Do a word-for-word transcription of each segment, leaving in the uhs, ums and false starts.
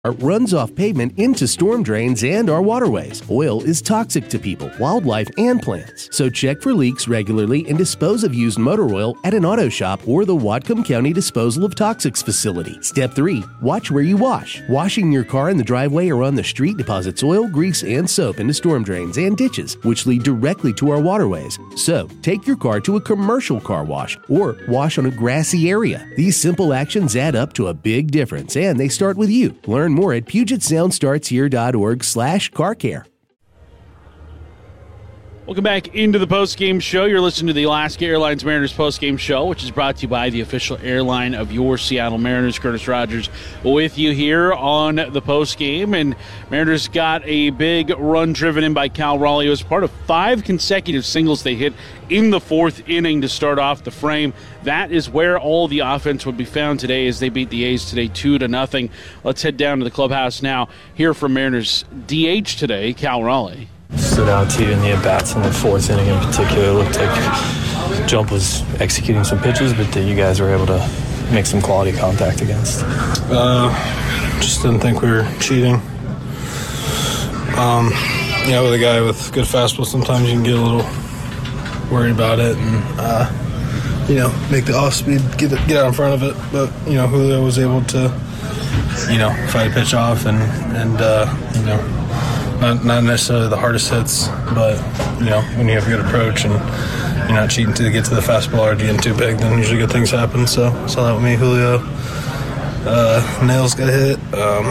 runs off pavement into storm drains and our waterways. Oil is toxic to people, wildlife, and plants. So check for leaks regularly and dispose of used motor oil at an auto shop or the Whatcom County Disposal of Toxics facility. Step three. Watch where you wash. Washing your car in the driveway or on the street deposits oil, grease, and soap into storm drains and ditches, which lead directly to our waterways. So take your car to a commercial car wash or wash on a grassy area. These simple actions add up to a big difference, and they start with you. Learn more at Puget Sound Starts Here dot org slash car care. Welcome back into the post-game show. You're listening to the Alaska Airlines Mariners post-game show, which is brought to you by the official airline of your Seattle Mariners. Curtis Rogers with you here on the post-game. And Mariners got a big run driven in by Cal Raleigh. It was part of five consecutive singles they hit in the fourth inning to start off the frame. That is where all the offense would be found today as they beat the A's today two to nothing. Let's head down to the clubhouse now. Hear from Mariners D H today, Cal Raleigh. Stood out to you in the at-bats in the fourth inning in particular. It looked like Jump was executing some pitches, but that you guys were able to make some quality contact against. Uh, just didn't think we were cheating. Um, you know, with a guy with good fastball, sometimes you can get a little worried about it and, uh, you know, make the off-speed, get it, get out in front of it. But, you know, Julio was able to, you know, fight a pitch off and, and uh, you know, Not, not necessarily the hardest hits, but, you know, when you have a good approach and you're not cheating to get to the fastball or getting too big, then usually good things happen. So, saw that with me. Julio, uh, Nails got hit. Um,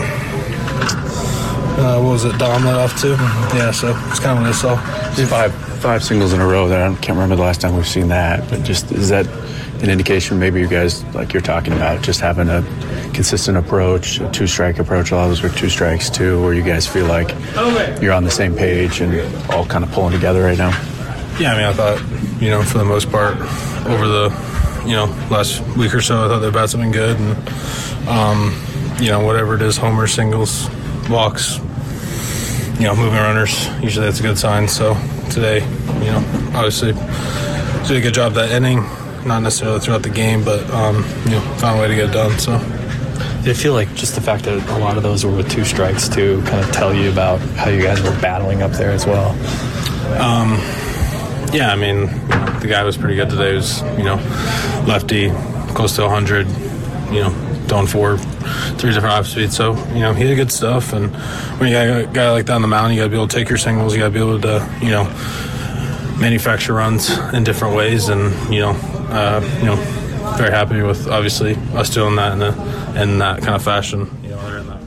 uh, what was it? Dom let off too. Yeah, so it's kind of what I saw. Five, five singles in a row there. I can't remember the last time we've seen that, but just is that an indication maybe you guys, like you're talking about, just having a consistent approach, a two-strike approach, a lot of those were two strikes too, where you guys feel like you're on the same page and all kind of pulling together right now? Yeah, I mean, I thought, you know, for the most part, over the, you know, last week or so, I thought their bats have been good. And, um, you know, whatever it is, homers, singles, walks, you know, moving runners, usually that's a good sign. So today, you know, obviously did a good job that inning. Not necessarily throughout the game, but, um, you know, found a way to get it done. So, did it feel like just the fact that a lot of those were with two strikes too kind of tell you about how you guys were battling up there as well? Um, yeah, I mean, the guy was pretty good today. He was, you know, lefty, close to one hundred, you know, throwing four, three different off speeds. So, you know, he had good stuff. And when you got a guy like that on the mound, you got to be able to take your singles. You got to be able to, you know, manufacture runs in different ways. And, you know, Uh, you know, very happy with obviously us doing that in, a, in that kind of fashion. You know, in that.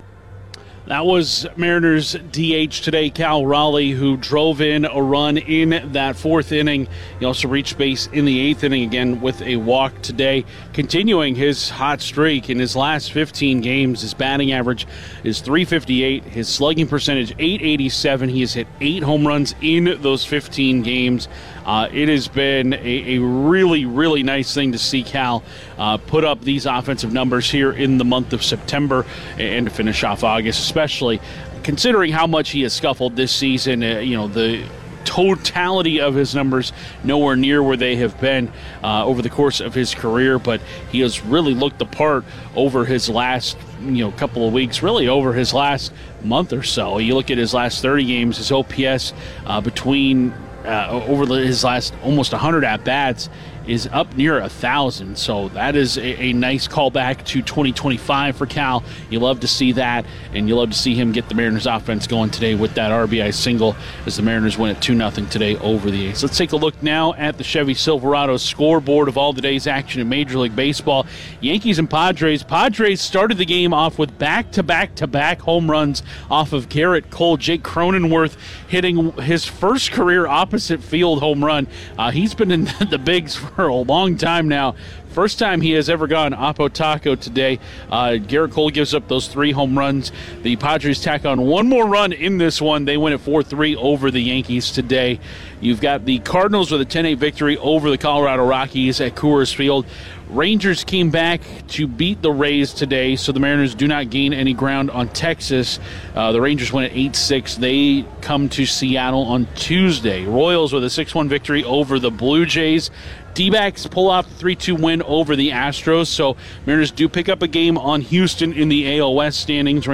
That was Mariners D H today, Cal Raleigh, who drove in a run in that fourth inning. He also reached base in the eighth inning again with a walk today, continuing his hot streak. In his last fifteen games, his batting average is three fifty-eight, his slugging percentage eight eighty-seven. He has hit eight home runs in those fifteen games. Uh, it has been a, a really, really nice thing to see Cal uh, put up these offensive numbers here in the month of September and to finish off August, especially considering how much he has scuffled this season. Uh, you know, the totality of his numbers nowhere near where they have been uh, over the course of his career, but he has really looked the part over his last you know couple of weeks, really over his last month or so. You look at his last thirty games, his O P S uh, between Uh, over the, his last almost one hundred at-bats is up near one thousand. So that is a, a nice callback to twenty twenty-five for Cal. You love to see that, and you love to see him get the Mariners offense going today with that R B I single as the Mariners win at two nothing today over the A's. Let's take a look now at the Chevy Silverado scoreboard of all today's action in Major League Baseball. Yankees and Padres. Padres started the game off with back-to-back-to-back home runs off of Garrett Cole. Jake Cronenworth hitting his first career opposite field home run. Uh, he's been in the bigs for a long time now. First time he has ever gone Oppo Taco today. Uh, Garrett Cole gives up those three home runs. The Padres tack on one more run in this one. They win at four three over the Yankees today. You've got the Cardinals with a ten eight victory over the Colorado Rockies at Coors Field. Rangers came back to beat the Rays today, so the Mariners do not gain any ground on Texas. Uh, the Rangers win at eight six. They come to Seattle on Tuesday. Royals with a six one victory over the Blue Jays. D-backs pull off the three two win over the Astros, so Mariners do pick up a game on Houston in the A L West standings.